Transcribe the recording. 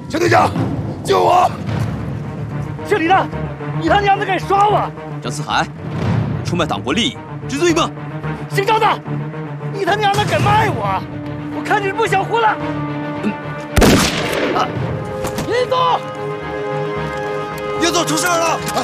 小队长，救我！ 这里的，你他娘的敢耍我！ 张四海，出卖党国利益，治罪吗？ 姓张的，你他娘的敢卖我！我看你是不想活了！严总， 严总出事了！